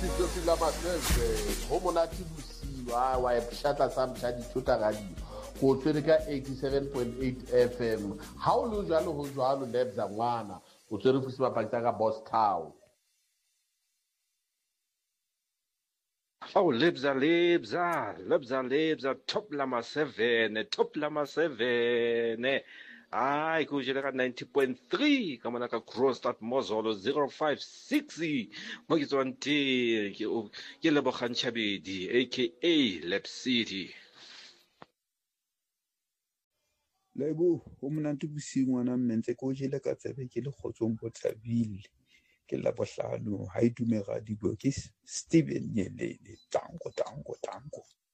Sila Masese, Homonati Busi, wa Shata Sam Chadi Chuta Radio, ko tswereka 87.8 FM. Ha o lo jalo ho jwalo lebza ngwana, o tswere fuse bapakitsa ka Boss Town. Oh, libza, top lama 7. Ay, kujela ka 90.3, kamana ka Kroonstad Mozolo 056. Magitswanti, ke Lebogang Chabedi, aka Lab City. Lebo o monate bosiu ngwana mmentse ko jele ka tsebe ke le Kgotsong Bothabile ke la bohlano ha idumega dibo ke Steven Nyelele tango